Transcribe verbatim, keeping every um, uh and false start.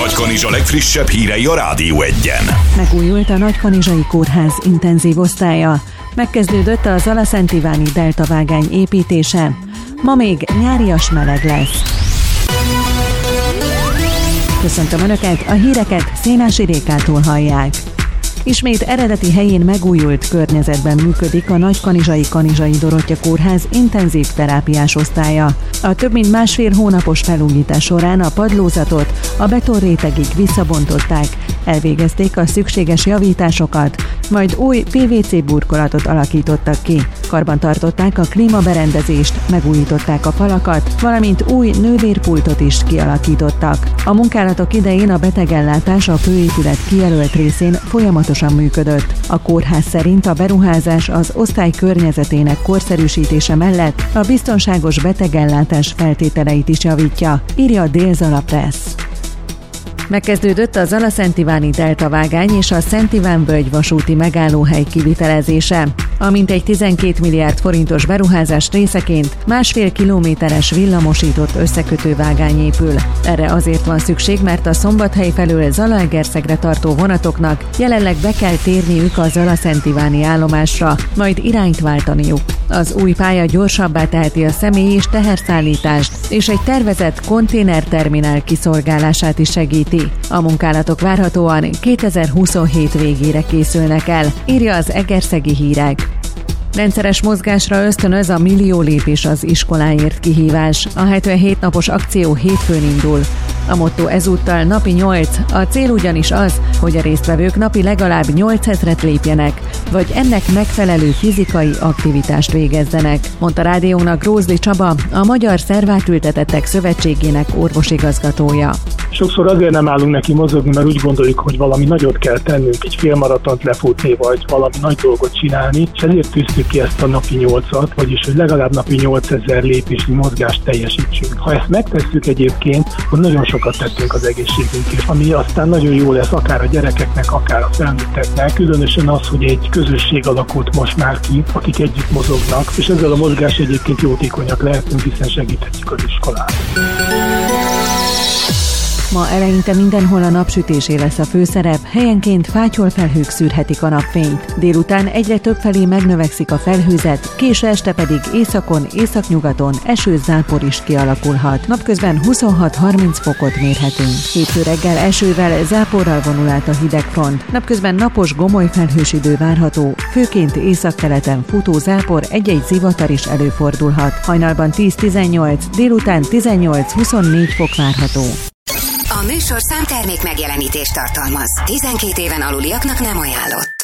Nagykanizsa legfrissebb hírei a Rádió Egyen. Megújult a Nagykanizsai Kórház intenzív osztálya. Megkezdődött a Zalaszentiváni deltavágány építése. Ma még nyárias meleg lesz. Köszöntöm Önöket, a híreket Szénási Rékától hallják. Ismét eredeti helyén megújult környezetben működik a Nagykanizsai Kanizsai Dorottya Kórház intenzív terápiás osztálya. A több mint másfél hónapos felújítás során a padlózatot a betonrétegig visszabontották, elvégezték a szükséges javításokat, majd új pé vé cé burkolatot alakítottak ki. Karbantartották a klímaberendezést, megújították a falakat, valamint új nővérpultot is kialakítottak. A munkálatok idején a betegellátás a főépület kijelölt részén folyamatosan működött. A kórház szerint a beruházás az osztály környezetének korszerűsítése mellett a biztonságos betegellátás feltételeit is javítja, írja a Dél-Zala Press. Megkezdődött a Zalaszentiváni deltavágány és a Szent Iván-völgy vasúti megállóhely kivitelezése. A mintegy tizenkét milliárd forintos beruházás részeként másfél kilométeres villamosított összekötővágány épül. Erre azért van szükség, mert a Szombathely felől Zalaegerszegre tartó vonatoknak jelenleg be kell térniük a Zalaszentiváni állomásra, majd irányt váltaniuk. Az új pálya gyorsabbá teheti a személy- és teherszállítást, és egy tervezett konténerterminál kiszolgálását is segíti. A munkálatok várhatóan kétezer-huszonhét végére készülnek el, írja az Egerszegi Hírek. Rendszeres mozgásra ösztönöz a Millió lépés az iskoláért kihívás. A hetvenhét napos akció hétfőn indul. A motto ezúttal napi nyolc, a cél ugyanis az, hogy a résztvevők napi legalább nyolcezret lépjenek, vagy ennek megfelelő fizikai aktivitást végezzenek, mondta rádiónak Rózli Csaba, a Magyar Szervátültetettek Szövetségének orvosigazgatója. Sokszor azért nem állunk neki mozogni, mert úgy gondoljuk, hogy valami nagyot kell tennünk, egy félmaratont lefutni, vagy valami nagy dolgot csinálni, és ezért tűztük ki ezt a napi nyolcat, vagyis hogy legalább napi nyolcezer lépésnyi mozgást teljesítsünk. Ha ezt megtesszük egyébként, akkor nagyon sokat tettünk az egészségünkért, ami aztán nagyon jó lesz akár a gyerekeknek, akár a felnőtteknek, különösen az, hogy egy közösség alakult most már ki, akik együtt mozognak, és ezzel a mozgás egyébként jótékonyak lehetünk, hiszen segíthetjük az iskolát. Ma eleinte mindenhol a napsütésé lesz a főszerep, helyenként fátyolfelhők szűrhetik a napfényt. Délután egyre többfelé megnövekszik a felhőzet, késő este pedig északon, északnyugaton esőzápor is kialakulhat. Napközben huszonhat-harminc fokot mérhetünk. Hétfő reggel esővel, záporral vonul át a hidegfront. Napközben napos, gomoly felhős idő várható, főként északkeleten futó zápor, egy-egy zivatar is előfordulhat. Hajnalban tíz-tizennyolc, délután tizennyolc-huszonnégy fok várható. A műsor számtermék megjelenítést tartalmaz. tizenkét éven aluliaknak nem ajánlott.